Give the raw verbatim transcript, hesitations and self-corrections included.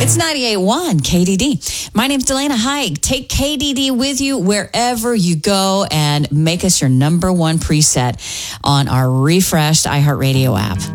It's ninety-eight point one K D D. My name's Delana Haig. Take K D D with you wherever you go and make us your number one preset on our refreshed iHeartRadio app.